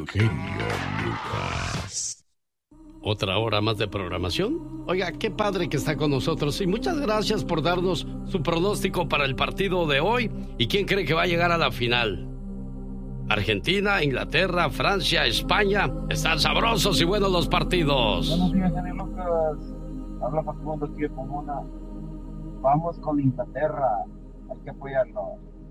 genio Lucas. Otra hora más de programación. Oiga, qué padre que está con nosotros y muchas gracias por darnos su pronóstico para el partido de hoy. ¿Y quién cree que va a llegar a la final? Argentina, Inglaterra, Francia, España. Están sabrosos y buenos los partidos. Buenos días, genio Lucas. Habla Facundo aquí de Pomona. Vamos con Inglaterra. Hay que apoyarnos.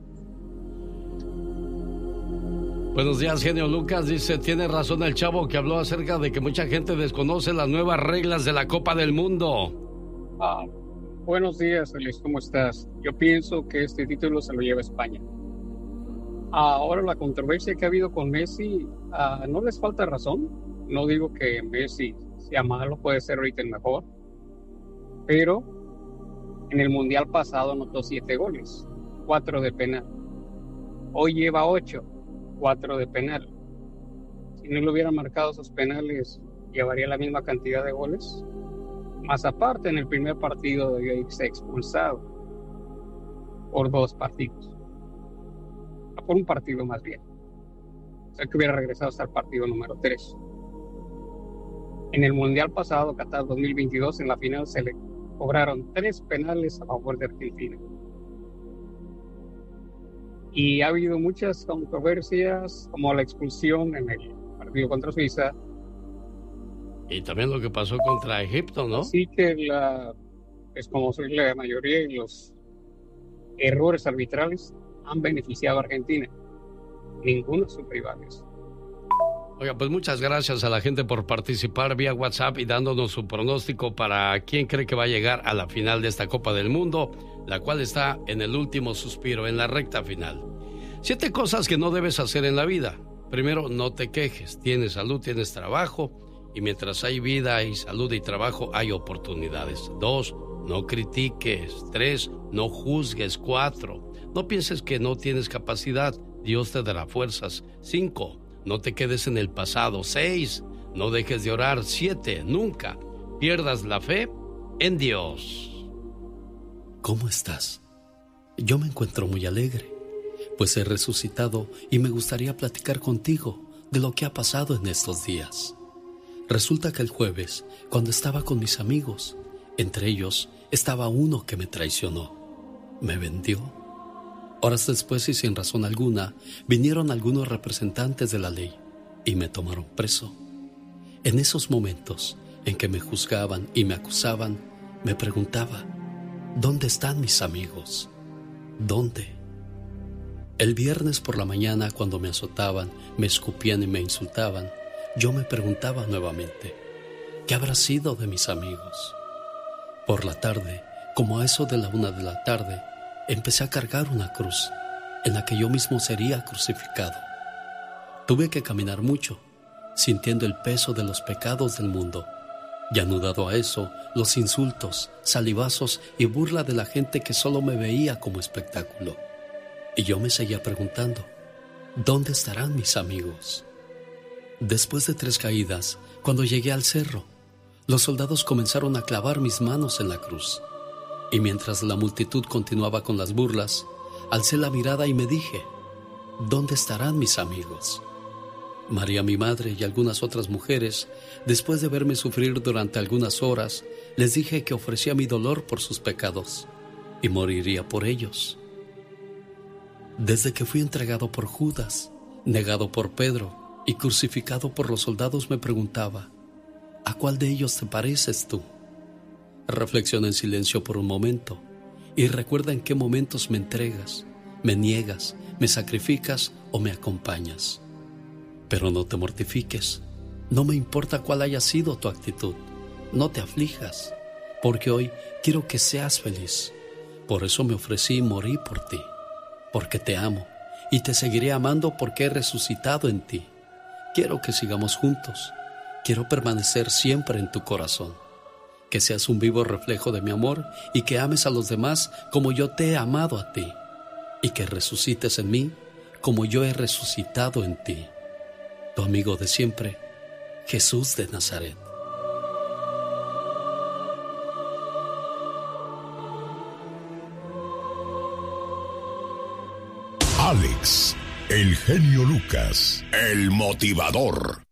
Buenos días, genio Lucas. Dice, tiene razón el chavo que habló acerca de que mucha gente desconoce las nuevas reglas de la Copa del Mundo. Buenos días, Alex. ¿Cómo estás? Yo pienso que este título se lo lleva España. Ahora, la controversia que ha habido con Messi, no les falta razón. No digo que Messi sea malo, puede ser ahorita el mejor. Pero en el Mundial pasado anotó 7 goles, 4 de penal. Hoy lleva 8. 4 de penal. Si no le hubieran marcado esos penales, llevaría la misma cantidad de goles. Más aparte, en el primer partido debió irse expulsado por 2 partidos. Por un partido más bien. O sea que hubiera regresado hasta el partido número 3. En el Mundial pasado, Qatar 2022, en la final se le cobraron 3 penales a favor de Argentina. Y ha habido muchas controversias, como la expulsión en el partido contra Suiza. Y también lo que pasó contra Egipto, ¿no? Así que es como soy la mayoría y los errores arbitrales han beneficiado a Argentina. Ninguno son rivales. Oiga, pues muchas gracias a la gente por participar vía WhatsApp y dándonos su pronóstico para quién cree que va a llegar a la final de esta Copa del Mundo, la cual está en el último suspiro, en la recta final. 7 cosas que no debes hacer en la vida. Primero, no te quejes. Tienes salud, tienes trabajo, y mientras hay vida y salud y trabajo, hay oportunidades. 2, no critiques. 3, no juzgues. 4, no pienses que no tienes capacidad. Dios te dará fuerzas. 5, no te quedes en el pasado. 6, no dejes de orar. 7, nunca pierdas la fe en Dios. ¿Cómo estás? Yo me encuentro muy alegre, pues he resucitado y me gustaría platicar contigo de lo que ha pasado en estos días. Resulta que el jueves, cuando estaba con mis amigos, entre ellos estaba uno que me traicionó, me vendió. Horas después y sin razón alguna, vinieron algunos representantes de la ley y me tomaron preso. En esos momentos en que me juzgaban y me acusaban, me preguntaba, ¿dónde están mis amigos? ¿Dónde? El viernes por la mañana, cuando me azotaban, me escupían y me insultaban, yo me preguntaba nuevamente, ¿qué habrá sido de mis amigos? Por la tarde, como a eso de la 1 de la tarde, empecé a cargar una cruz, en la que yo mismo sería crucificado. Tuve que caminar mucho, sintiendo el peso de los pecados del mundo, y anudado a eso, los insultos, salivazos y burla de la gente que solo me veía como espectáculo. Y yo me seguía preguntando, ¿dónde estarán mis amigos? Después de 3 caídas, cuando llegué al cerro, los soldados comenzaron a clavar mis manos en la cruz. Y mientras la multitud continuaba con las burlas, alcé la mirada y me dije, ¿dónde estarán mis amigos? María, mi madre, y algunas otras mujeres, después de verme sufrir durante algunas horas, les dije que ofrecía mi dolor por sus pecados y moriría por ellos. Desde que fui entregado por Judas, negado por Pedro y crucificado por los soldados, me preguntaba, ¿a cuál de ellos te pareces tú? Reflexiona en silencio por un momento y recuerda en qué momentos me entregas, me niegas, me sacrificas o me acompañas. Pero no te mortifiques, no me importa cuál haya sido tu actitud, no te aflijas, porque hoy quiero que seas feliz. Por eso me ofrecí y morí por ti, porque te amo y te seguiré amando porque he resucitado en ti. Quiero que sigamos juntos, quiero permanecer siempre en tu corazón, que seas un vivo reflejo de mi amor y que ames a los demás como yo te he amado a ti, y que resucites en mí como yo he resucitado en ti. Tu amigo de siempre, Jesús de Nazaret. Alex, El genio Lucas, el motivador.